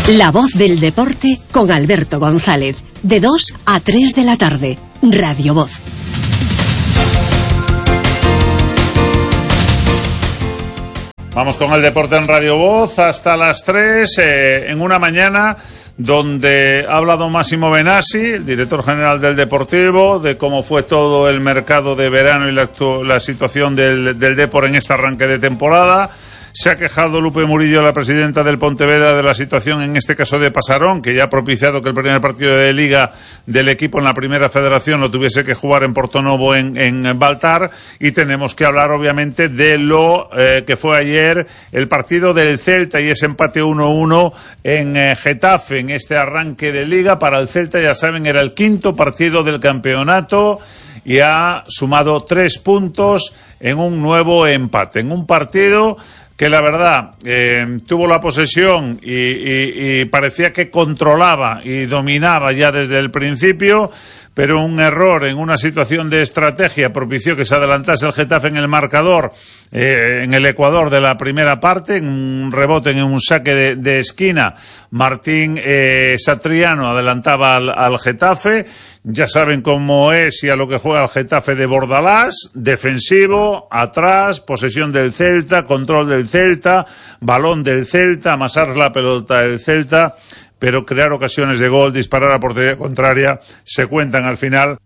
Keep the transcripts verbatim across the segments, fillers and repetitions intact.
La voz del deporte con Alberto González, de dos a tres de la tarde, Radio Voz. Vamos con el deporte en Radio Voz hasta las tres, eh, en una mañana donde ha hablado Máximo Benassi, el director general del Deportivo, de cómo fue todo el mercado de verano y la, la situación del, del Depor en este arranque de temporada. Se ha quejado Lupe Murillo, la presidenta del Pontevedra, de la situación en este caso de Pasarón, que ya ha propiciado que el primer partido de Liga del equipo en la primera federación lo tuviese que jugar en Portonovo, en, en Baltar. Y tenemos que hablar obviamente de lo eh, que fue ayer el partido del Celta y ese empate uno uno en eh, Getafe, en este arranque de Liga. Para el Celta, ya saben, era el quinto partido del campeonato y ha sumado tres puntos en un nuevo empate, en un partido que la verdad eh, tuvo la posesión y, y, y parecía que controlaba y dominaba ya desde el principio, pero un error en una situación de estrategia propició que se adelantase el Getafe en el marcador eh, en el Ecuador de la primera parte, en un rebote, en un saque de, de esquina. Martín eh, Satriano adelantaba al, al Getafe. Ya saben cómo es y a lo que juega el Getafe de Bordalás: defensivo, atrás, posesión del Celta, control del Celta, balón del Celta, amasar la pelota del Celta, pero crear ocasiones de gol, disparar a portería contraria, se cuentan al final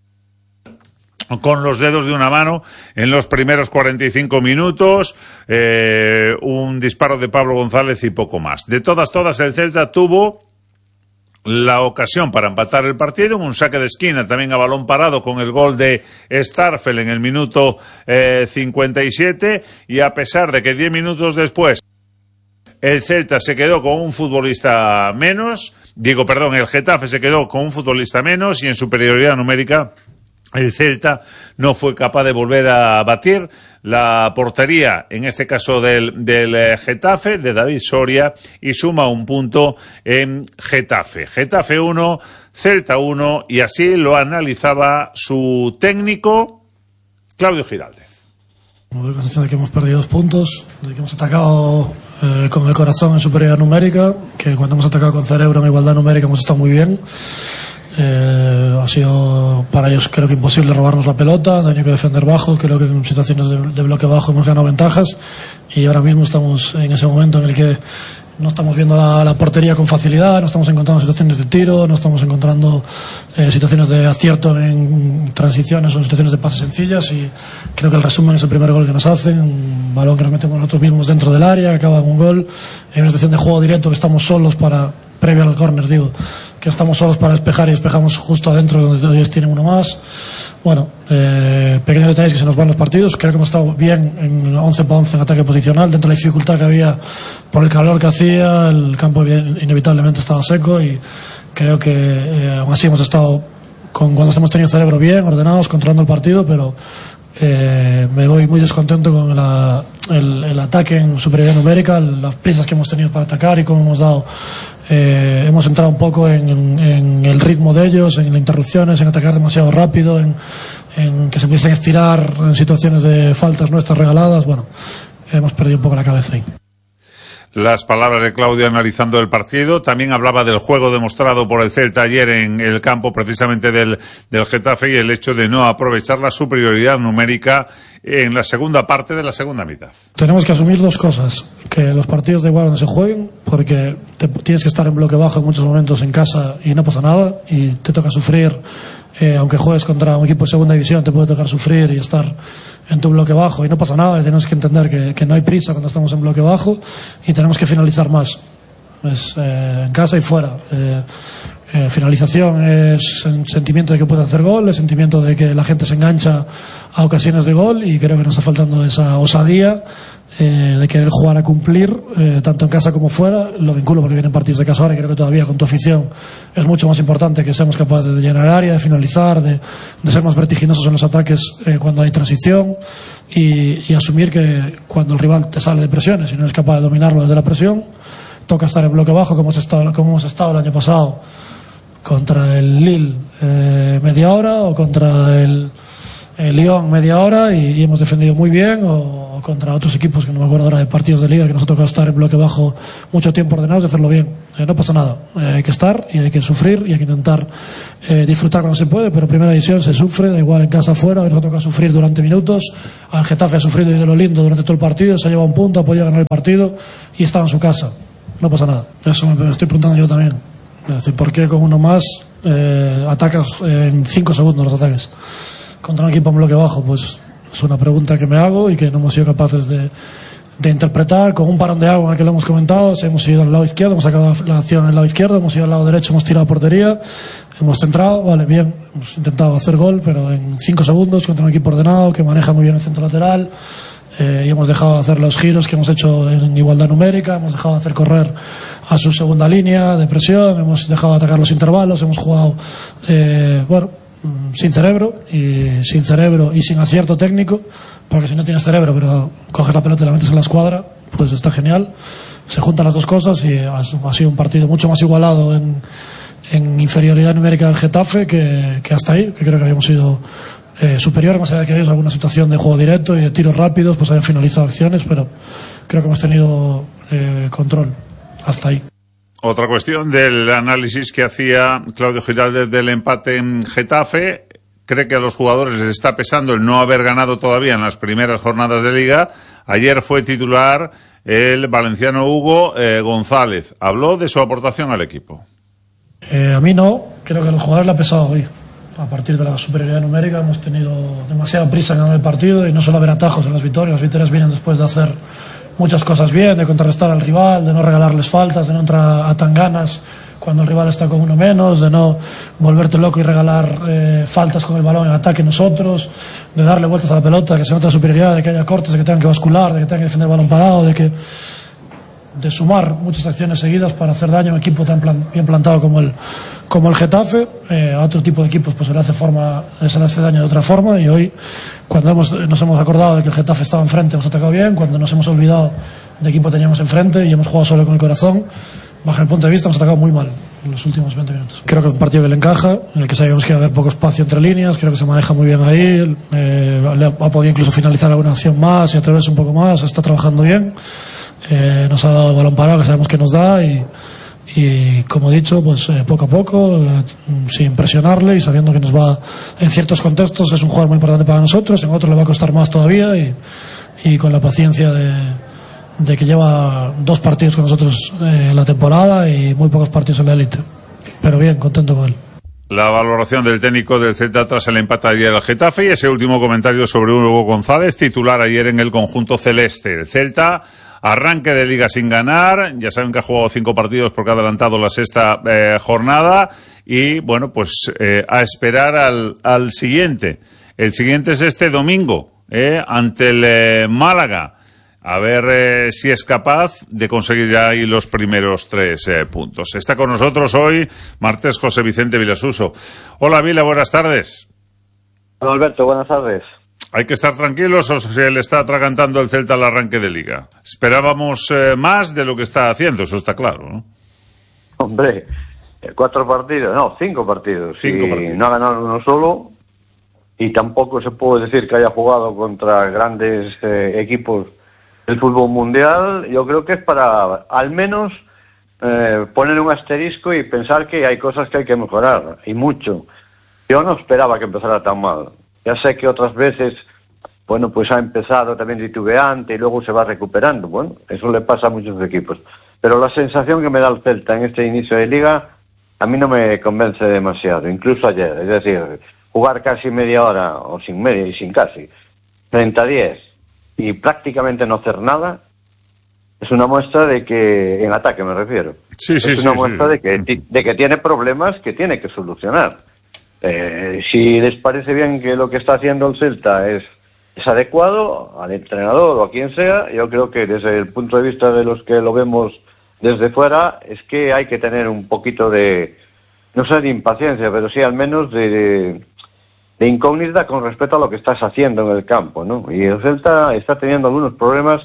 con los dedos de una mano en los primeros cuarenta y cinco minutos, eh, un disparo de Pablo González y poco más. De todas, todas, el Celta tuvo la ocasión para empatar el partido en un saque de esquina, también a balón parado, con el gol de Starfel en el minuto eh, cincuenta y siete, y a pesar de que diez minutos después el Celta se quedó con un futbolista menos, digo, perdón, el Getafe se quedó con un futbolista menos y en superioridad numérica, el Celta no fue capaz de volver a batir la portería, en este caso del, del Getafe, de David Soria, y suma un punto en Getafe. Getafe uno, Celta uno, y así lo analizaba su técnico, Claudio Giraldez. Con la sensación de que hemos perdido dos puntos, de que hemos atacado eh, con el corazón en superioridad numérica, que cuando hemos atacado con cerebro en igualdad numérica hemos estado muy bien. Eh, ha sido para ellos, creo que imposible robarnos la pelota, han tenido que defender bajo. Creo que en situaciones de, de bloque bajo hemos ganado ventajas, y ahora mismo estamos en ese momento en el que no estamos viendo la, la portería con facilidad, no estamos encontrando situaciones de tiro, no estamos encontrando eh, situaciones de acierto en transiciones o en situaciones de pases sencillas, y creo que el resumen es el primer gol que nos hacen, un balón que nos metemos nosotros mismos dentro del área, acaba en un gol, en una situación de juego directo que estamos solos para, previo al córner, digo, que estamos solos para despejar y despejamos justo adentro donde ellos tienen uno más. Bueno, eh, pequeños detalles que se nos van los partidos. Creo que hemos estado bien en once para once en ataque posicional, dentro de la dificultad que había por el calor que hacía, el campo inevitablemente estaba seco, y creo que eh, aún así hemos estado con, cuando hemos tenido el cerebro bien, ordenados, controlando el partido, pero eh, me voy muy descontento con la, el, el ataque en superioridad numérica, las prisas que hemos tenido para atacar y cómo hemos dado. Eh, hemos entrado un poco en, en el ritmo de ellos, en las interrupciones, en atacar demasiado rápido, en, en que se pudiesen estirar en situaciones de faltas nuestras regaladas. Bueno, hemos perdido un poco la cabeza ahí. Las palabras de Claudio analizando el partido. También hablaba del juego demostrado por el Celta ayer en el campo precisamente del, del Getafe, y el hecho de no aprovechar la superioridad numérica en la segunda parte de la segunda mitad. Tenemos que asumir dos cosas: que los partidos da igual donde se jueguen, porque te, tienes que estar en bloque bajo en muchos momentos en casa y no pasa nada, y te toca sufrir, eh, aunque juegues contra un equipo de segunda división, te puede tocar sufrir y estar en tu bloque bajo y no pasa nada. Y tenemos que entender que, que no hay prisa cuando estamos en bloque bajo, y tenemos que finalizar más, es, eh, en casa y fuera. eh, eh, finalización es sentimiento de que puede hacer gol, es sentimiento de que la gente se engancha a ocasiones de gol, y creo que nos está faltando esa osadía eh, de querer jugar a cumplir, eh, tanto en casa como fuera. Lo vinculo porque vienen partidos de casa ahora, y creo que todavía con tu afición es mucho más importante que seamos capaces de llenar el área, de finalizar, de, de ser más vertiginosos en los ataques eh, cuando hay transición, y, y asumir que cuando el rival te sale de presiones y no eres capaz de dominarlo desde la presión, toca estar en bloque bajo, como hemos estado, como hemos estado el año pasado contra el Lille eh, media hora, o contra el, el Lyon media hora, y, y hemos defendido muy bien, o o contra otros equipos, que no me acuerdo ahora de partidos de liga, que nos ha tocado estar en bloque bajo mucho tiempo ordenados, y hacerlo bien. Eh, no pasa nada, eh, hay que estar y hay que sufrir y hay que intentar eh, disfrutar cuando se puede, pero en primera división se sufre, da igual en casa o fuera. Hoy nos toca sufrir durante minutos. Al Getafe ha sufrido y de lo lindo durante todo el partido, se ha llevado un punto, ha podido ganar el partido y estaba en su casa. No pasa nada, eso me estoy preguntando yo también. Es decir, ¿por qué con uno más eh, atacas en cinco segundos los ataques contra un equipo en bloque bajo? Pues es una pregunta que me hago y que no hemos sido capaces de, de interpretar. Con un parón de agua en el que lo hemos comentado, hemos ido al lado izquierdo, hemos sacado la acción en el lado izquierdo, hemos ido al lado derecho, hemos tirado a portería, hemos centrado, vale, bien, hemos intentado hacer gol, pero en cinco segundos contra un equipo ordenado que maneja muy bien el centro lateral. Eh, y hemos dejado de hacer los giros que hemos hecho en igualdad numérica, hemos dejado de hacer correr a su segunda línea de presión, hemos dejado de atacar los intervalos, hemos jugado eh, bueno, sin cerebro y sin cerebro y sin acierto técnico, porque si no tienes cerebro pero coges la pelota y la metes en la escuadra, pues está genial. Se juntan las dos cosas y ha, ha sido un partido mucho más igualado en, en inferioridad numérica del Getafe que, que hasta ahí, que creo que habíamos sido Eh, superior, más allá de que hay alguna situación de juego directo y de tiros rápidos, pues hayan finalizado acciones, pero creo que hemos tenido eh, control hasta ahí. Otra cuestión del análisis que hacía Claudio Giraldez del empate en Getafe: cree que a los jugadores les está pesando el no haber ganado todavía en las primeras jornadas de Liga. Ayer fue titular el valenciano Hugo eh, González. Habló de su aportación al equipo. Eh, a mí no, creo que a los jugadores le ha pesado hoy. A partir de la superioridad numérica hemos tenido demasiada prisa en ganar el partido y no suele haber atajos en las victorias. Las victorias vienen después de hacer muchas cosas bien, de contrarrestar al rival, de no regalarles faltas, de no entrar a tanganas cuando el rival está con uno menos, de no volverte loco y regalar eh, faltas con el balón en ataque nosotros, de darle vueltas a la pelota, que se note la superioridad, de que haya cortes, de que tengan que bascular, de que tengan que defender el balón parado, de que de sumar muchas acciones seguidas para hacer daño a un equipo tan plan, bien plantado como el como el Getafe. Eh, a otro tipo de equipos pues se le hace forma se le hace daño de otra forma, y hoy, cuando hemos, nos hemos acordado de que el Getafe estaba enfrente, hemos atacado bien. Cuando nos hemos olvidado de qué equipo teníamos enfrente y hemos jugado solo con el corazón, bajo el punto de vista hemos atacado muy mal en los últimos veinte minutos. Creo que es un partido que le encaja, en el que sabíamos que iba a haber poco espacio entre líneas. Creo que se maneja muy bien ahí, eh, le ha, ha podido incluso finalizar alguna acción más y atreverse un poco más, está trabajando bien. Eh, nos ha dado el balón parado, que sabemos que nos da, y, y como he dicho, pues eh, poco a poco, eh, sin presionarle y sabiendo que nos va, en ciertos contextos es un jugador muy importante para nosotros, en otros le va a costar más todavía, y, y con la paciencia de, de que lleva dos partidos con nosotros eh, en la temporada y muy pocos partidos en la élite, pero bien, contento con él. La valoración del técnico del Celta tras el empate ayer al Getafe, y ese último comentario sobre Hugo González, titular ayer en el conjunto celeste. El Celta, arranque de Liga sin ganar, ya saben que ha jugado cinco partidos porque ha adelantado la sexta eh, jornada, y bueno, pues eh, a esperar al, al siguiente. El siguiente es este domingo, eh, ante el eh, Málaga. A ver eh, si es capaz de conseguir ya ahí los primeros tres eh, puntos. Está con nosotros hoy martes José Vicente Vilasuso. Hola Vila, buenas tardes. Hola Alberto, buenas tardes. ¿Hay que estar tranquilos o se le está atragantando el Celta al arranque de Liga? Esperábamos eh, más de lo que está haciendo, eso está claro, ¿no? Hombre, cuatro partidos, no, cinco partidos. Cinco y partidos. No ha ganado uno solo, y tampoco se puede decir que haya jugado contra grandes eh, equipos del fútbol mundial. Yo creo que es para, al menos, eh, poner un asterisco y pensar que hay cosas que hay que mejorar, y mucho. Yo no esperaba que empezara tan mal. Ya sé que otras veces, bueno, pues ha empezado también titubeante y luego se va recuperando. Bueno, eso le pasa a muchos equipos. Pero la sensación que me da el Celta en este inicio de Liga a mí no me convence demasiado, incluso ayer. Es decir, jugar casi media hora, o sin media y sin casi, treinta a diez, y prácticamente no hacer nada, es una muestra de que, en ataque me refiero, Sí, sí, es una sí, muestra sí. de que de que tiene problemas que tiene que solucionar. Eh, si les parece bien que lo que está haciendo el Celta es, es adecuado al entrenador o a quien sea, yo creo que desde el punto de vista de los que lo vemos desde fuera, es que hay que tener un poquito de, no sé, de impaciencia, pero sí al menos de, de, de incógnita con respecto a lo que estás haciendo en el campo, ¿no? Y el Celta está teniendo algunos problemas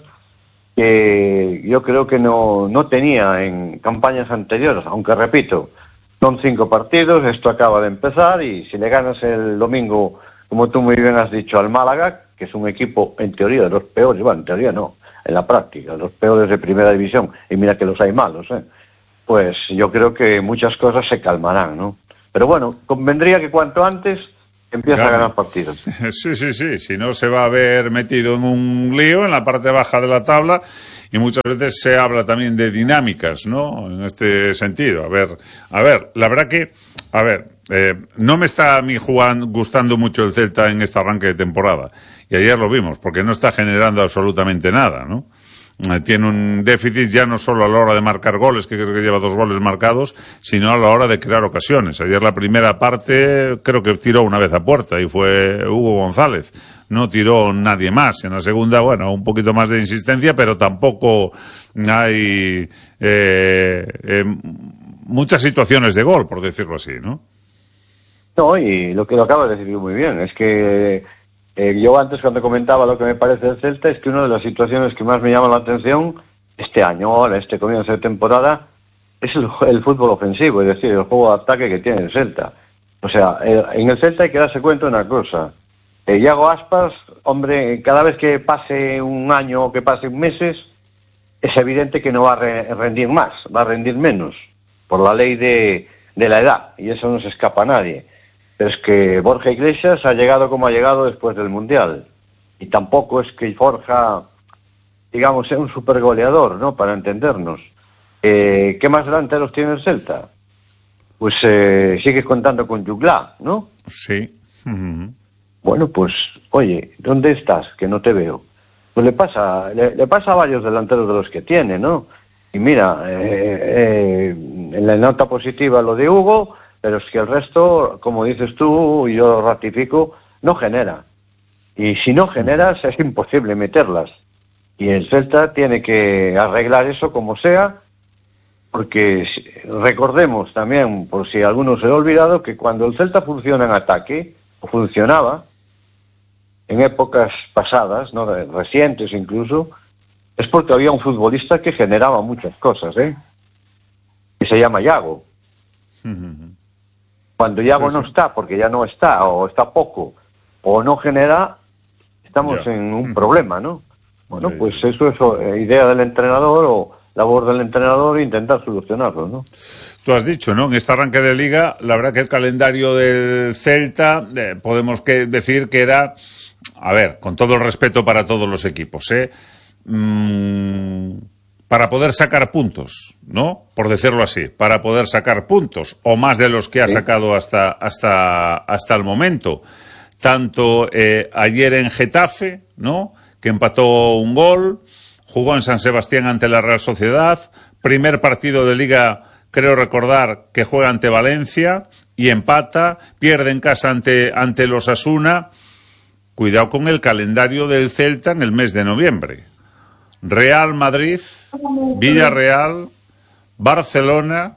que yo creo que no, no tenía en campañas anteriores, aunque repito, son cinco partidos, esto acaba de empezar, y si le ganas el domingo, como tú muy bien has dicho, al Málaga, que es un equipo, en teoría, de los peores, bueno, en teoría no, en la práctica, los peores de primera división, y mira que los hay malos, ¿eh? Pues yo creo que muchas cosas se calmarán, ¿no? Pero bueno, convendría que cuanto antes empiece claro. a ganar partidos. Sí, sí, sí, si no se va a ver metido en un lío en la parte baja de la tabla, y muchas veces se habla también de dinámicas, ¿no? En este sentido. A ver, a ver, la verdad que, a ver, eh, no me está a mí jugando, gustando mucho el Celta en este arranque de temporada. Y ayer lo vimos, porque no está generando absolutamente nada, ¿no? Eh, tiene un déficit ya no solo a la hora de marcar goles, que creo que lleva dos goles marcados, sino a la hora de crear ocasiones. Ayer la primera parte creo que tiró una vez a puerta y fue Hugo González. No tiró nadie más. En la segunda, bueno, un poquito más de insistencia, pero tampoco hay eh, eh, muchas situaciones de gol, por decirlo así, ¿no? No, y lo que lo acaba de decir muy bien, es que eh, yo antes cuando comentaba lo que me parece del Celta, es que una de las situaciones que más me llama la atención este año, ahora, este comienzo de temporada, es el, el fútbol ofensivo, es decir, el juego de ataque que tiene el Celta. O sea, eh, en el Celta hay que darse cuenta de una cosa. Eh, Iago Aspas, hombre, cada vez que pase un año o que pasen meses, es evidente que no va a re rendir más, va a rendir menos, por la ley de, de la edad, y eso no se escapa a nadie. Pero es que Borja Iglesias ha llegado como ha llegado después del Mundial, y tampoco es que Borja, digamos, sea un super goleador, ¿no?, para entendernos. Eh, ¿Qué más delanteros tiene el Celta? Pues eh, sigues contando con Juglá, ¿no? Sí. Uh-huh. Bueno, pues, oye, ¿dónde estás? Que no te veo. Pues le pasa, le, le pasa a varios delanteros de los que tiene, ¿no? Y mira, eh, eh, en la nota positiva lo de Hugo, pero es que el resto, como dices tú, y yo lo ratifico, no genera. Y si no generas, es imposible meterlas. Y el Celta tiene que arreglar eso como sea, porque recordemos también, por si alguno se lo ha olvidado, que cuando el Celta funciona en ataque, o funcionaba, en épocas pasadas, no recientes incluso, es porque había un futbolista que generaba muchas cosas, ¿eh? Que se llama Iago. Uh-huh. Cuando Iago sí, sí. no está, porque ya no está, o está poco, o no genera, estamos ya. en un uh-huh. problema, ¿no? Bueno, sí, pues sí. eso es eh, idea del entrenador o labor del entrenador e intentar solucionarlo, ¿no? Tú has dicho, ¿no? En este arranque de liga, la verdad que el calendario del Celta, eh, podemos que decir que era, a ver, con todo el respeto para todos los equipos, ¿eh? Mm, para poder sacar puntos, ¿no? Por decirlo así, para poder sacar puntos, o más de los que ha sacado hasta, hasta, hasta el momento. Tanto eh, ayer en Getafe, ¿no?, que empató un gol, jugó en San Sebastián ante la Real Sociedad, primer partido de liga, creo recordar, que juega ante Valencia y empata, pierde en casa ante, ante los Osasuna. Cuidado con el calendario del Celta en el mes de noviembre. Real Madrid, Villarreal, Barcelona,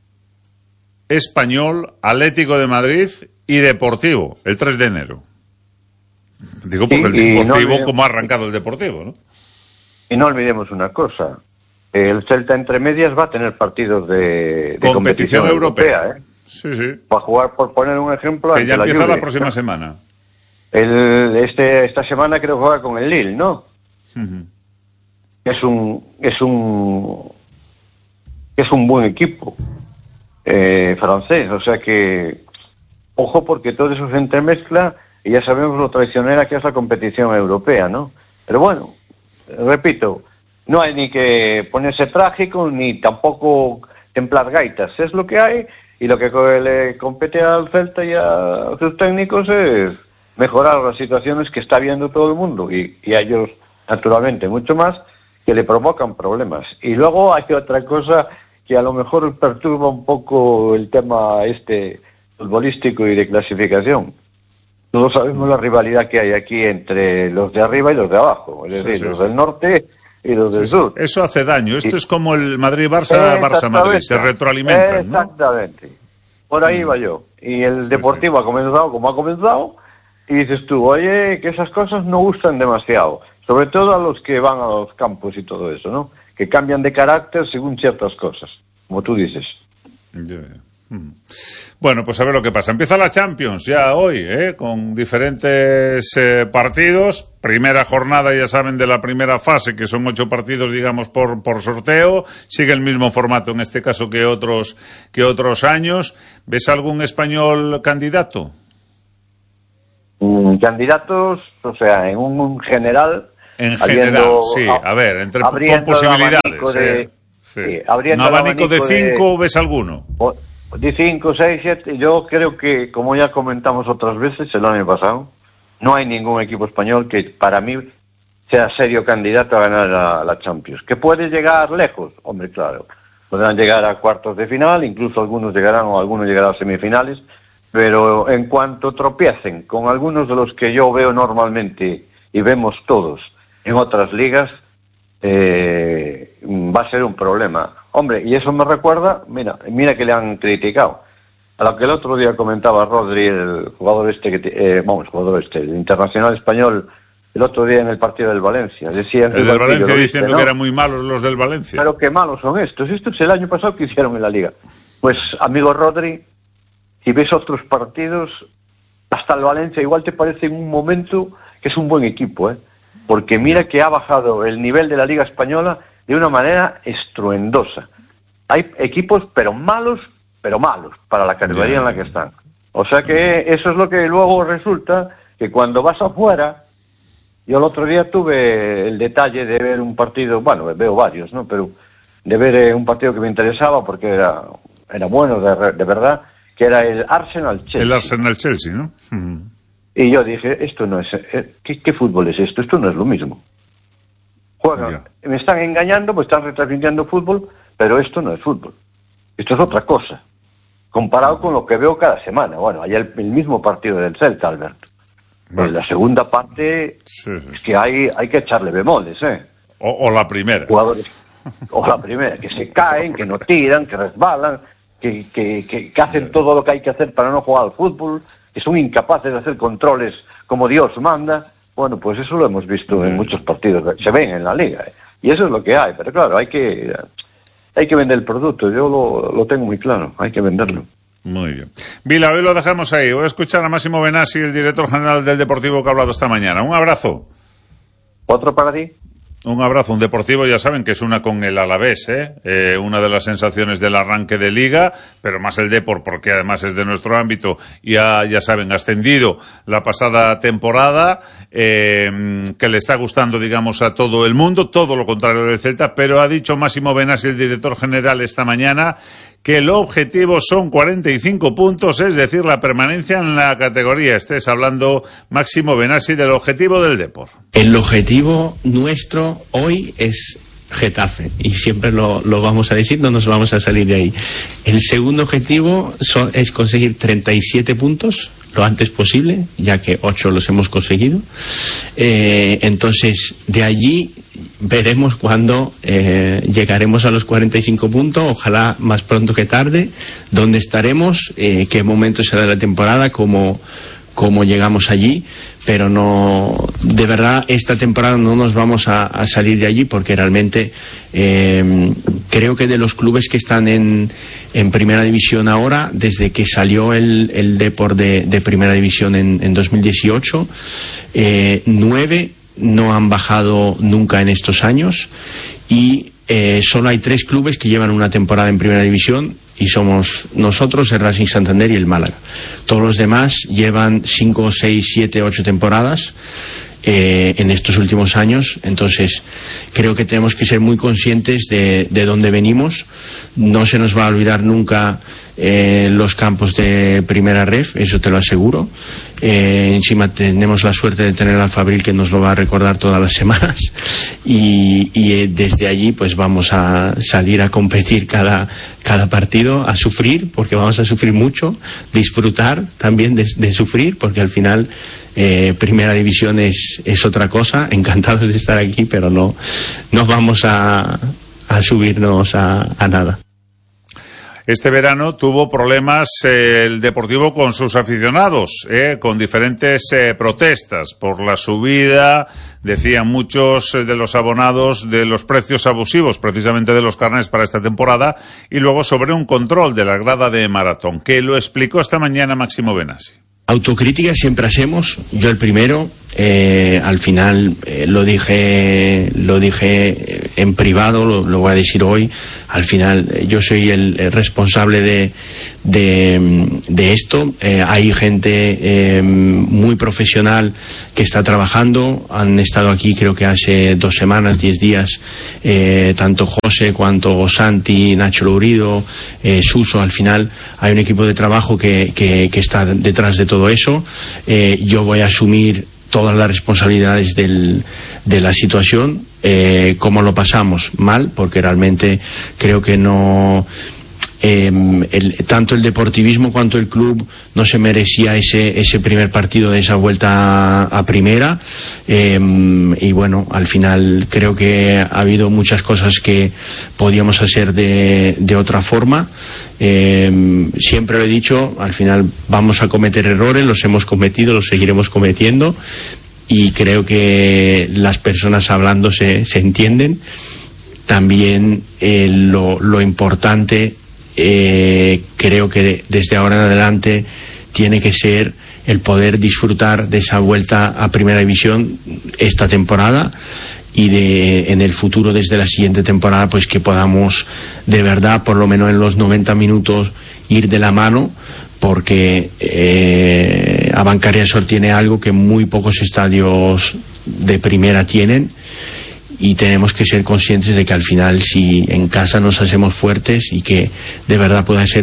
Español, Atlético de Madrid y Deportivo, el tres de enero. Digo porque el Deportivo, no olvidemos, como ha arrancado el Deportivo, ¿no? Y no olvidemos una cosa. El Celta entre medias va a tener partidos de, de competición, competición europea, europea, ¿eh? Sí, sí. Para jugar, por poner un ejemplo, que ya la empieza Juve, la próxima ¿no? semana. El, este, esta semana creo que juega con el Lille, ¿no? Uh-huh. Es un, es un, es un buen equipo eh, francés, o sea que ojo porque todo eso se entremezcla y ya sabemos lo traicionera que es la competición europea, ¿no? Pero bueno, repito, no hay ni que ponerse trágico ni tampoco templar gaitas, es lo que hay y lo que le compete al Celta y a sus técnicos es mejorar las situaciones que está viendo todo el mundo y, y a ellos naturalmente mucho más que le provocan problemas. Y luego hay otra cosa que a lo mejor perturba un poco el tema este futbolístico y de clasificación. Todos sabemos la rivalidad que hay aquí entre los de arriba y los de abajo, es decir, sí, sí, los sí. del norte y los del sí, sur. Eso hace daño. Esto y... es como el Madrid-Barça, Barça-Madrid, se retroalimentan, ¿no? Exactamente. Por ahí va yo. Y el Deportivo sí, sí. ha comenzado como ha comenzado y dices tú, oye, que esas cosas no gustan demasiado, sobre todo a los que van a los campos y todo eso, ¿no? Que cambian de carácter según ciertas cosas, como tú dices. Yeah. Bueno, pues a ver lo que pasa. Empieza la Champions ya hoy, ¿eh? Con diferentes eh, partidos. Primera jornada, ya saben, de la primera fase, que son ocho partidos, digamos, por, por sorteo. Sigue el mismo formato, en este caso, que otros, que otros años. ¿Ves algún español candidato? Mm, candidatos, o sea, en un, un general. En general, habiendo, sí. A ver, entre con posibilidades. De, eh, sí. Sí, ¿Un abanico de cinco, ves alguno? O, De cinco, seis, siete, yo creo que, como ya comentamos otras veces el año pasado, no hay ningún equipo español que para mí sea serio candidato a ganar la, la Champions. ¿Que puede llegar lejos? Hombre, claro, podrán llegar a cuartos de final, incluso algunos llegarán o algunos llegarán a semifinales, pero en cuanto tropiecen con algunos de los que yo veo normalmente y vemos todos en otras ligas, eh, va a ser un problema. Hombre, y eso me recuerda, mira, mira que le han criticado. A lo que el otro día comentaba Rodri, el jugador este, que eh, vamos, jugador este, el internacional español, el otro día en el partido del Valencia. Decía el del Valencia diciendo ¿no? que eran muy malos los del Valencia. Pero qué malos son estos. Esto es el año pasado que hicieron en la Liga. Pues, amigo Rodri, si ves otros partidos, hasta el Valencia igual te parece en un momento que es un buen equipo, ¿eh? Porque mira que ha bajado el nivel de la Liga Española de una manera estruendosa. Hay equipos, pero malos, pero malos, para la categoría en la que están. O sea que eso es lo que luego resulta, que cuando vas afuera, yo el otro día tuve el detalle de ver un partido, bueno, veo varios, ¿no? Pero de ver eh, un partido que me interesaba porque era, era bueno, de, de verdad, que era el Arsenal-Chelsea. El Arsenal-Chelsea, ¿no? Uh-huh. Y yo dije, esto no es, eh, ¿qué, ¿qué fútbol es esto? Esto no es lo mismo. Juegan, yeah. Me están engañando, pues están retransmitiendo fútbol, pero esto no es fútbol. Esto es otra cosa. Comparado con lo que veo cada semana. Bueno, ayer el, el mismo partido del Celta, Alberto. Bueno. En la segunda parte, sí, sí. Es que hay, hay que echarle bemoles, ¿eh? O, o la primera. Jugadores, o la primera, que se caen, que no tiran, que resbalan, que, que, que, que hacen todo lo que hay que hacer para no jugar al fútbol, que son incapaces de hacer controles como Dios manda. Bueno, pues eso lo hemos visto en muchos partidos, se ven en la liga, ¿eh? Y eso es lo que hay, pero claro, hay que hay que vender el producto, yo lo, lo tengo muy claro, hay que venderlo. Muy bien. Vila, hoy lo dejamos ahí, voy a escuchar a Máximo Benassi, el director general del Deportivo, que ha hablado esta mañana. Un abrazo. ¿Otro para ti? Un abrazo, un Deportivo, ya saben que es una con el Alavés, ¿eh? Eh, una de las sensaciones del arranque de Liga, pero más el Depor, porque además es de nuestro ámbito, y ha, ya saben, ascendido la pasada temporada, eh, que le está gustando, digamos, a todo el mundo, todo lo contrario del Celta, pero ha dicho Máximo Benassi, el director general, esta mañana, que el objetivo son cuarenta y cinco puntos, es decir, la permanencia en la categoría. Estés hablando, Máximo Benassi, del objetivo del Depor. El objetivo nuestro hoy es Getafe, y siempre lo, lo vamos a decir, no nos vamos a salir de ahí. El segundo objetivo son, es conseguir treinta y siete puntos lo antes posible, ya que ocho los hemos conseguido. Eh, entonces, de allí veremos cuándo eh, llegaremos a los cuarenta y cinco puntos, ojalá más pronto que tarde, dónde estaremos, eh, qué momento será de la temporada, cómo, cómo llegamos allí, pero no, de verdad, esta temporada no nos vamos a, a salir de allí, porque realmente eh, creo que de los clubes que están en, en primera división ahora, desde que salió el, el Depor de, de primera división en, en dos mil dieciocho, eh, nueve no han bajado nunca en estos años, y eh, solo hay tres clubes que llevan una temporada en primera división, y somos nosotros, el Racing Santander y el Málaga. Todos los demás llevan cinco, seis, siete, ocho temporadas eh, en estos últimos años. Entonces creo que tenemos que ser muy conscientes de, de dónde venimos. No se nos va a olvidar nunca eh, los campos de primera ref, eso te lo aseguro. Eh, encima tenemos la suerte de tener al Fabril, que nos lo va a recordar todas las semanas, y, y eh, desde allí pues vamos a salir a competir cada, cada partido, a sufrir, porque vamos a sufrir mucho, disfrutar también de, de sufrir, porque al final eh, primera división es, es otra cosa. Encantados de estar aquí, pero no, no vamos a, a subirnos a, a nada. este verano tuvo problemas eh, el Deportivo con sus aficionados, eh, con diferentes eh, protestas por la subida, decían muchos de los abonados, de los precios abusivos precisamente de los carnés para esta temporada, y luego sobre un control de la grada de maratón, que lo explicó esta mañana Máximo Benassi. Autocrítica siempre hacemos, yo el primero, eh, al final eh, lo dije lo dije en privado, lo, lo voy a decir hoy, al final eh, yo soy el, el responsable de, de, de esto, eh, hay gente eh, muy profesional que está trabajando, han estado aquí creo que hace dos semanas, diez días, eh, tanto José cuanto Santi, Nacho Lourido, eh, Suso, al final hay un equipo de trabajo que, que, que está detrás de todo eso. Eh, yo voy a asumir todas las responsabilidades del, de la situación. Eh, ¿Cómo lo pasamos? Mal, porque realmente creo que no... Eh, el, tanto el deportivismo cuanto el club no se merecía ese, ese primer partido de esa vuelta a, a primera, eh, y bueno, al final creo que ha habido muchas cosas que podíamos hacer de, de otra forma. Eh, siempre lo he dicho, al final vamos a cometer errores, los hemos cometido, los seguiremos cometiendo, y creo que las personas hablando se, se entienden. También eh, lo, lo importante, Eh, creo que de, desde ahora en adelante tiene que ser el poder disfrutar de esa vuelta a Primera División esta temporada, y de en el futuro, desde la siguiente temporada, pues que podamos de verdad, por lo menos en los noventa minutos, ir de la mano, porque eh, Abancaria Sor tiene algo que muy pocos estadios de primera tienen, y tenemos que ser conscientes de que al final, si en casa nos hacemos fuertes y que de verdad pueda ser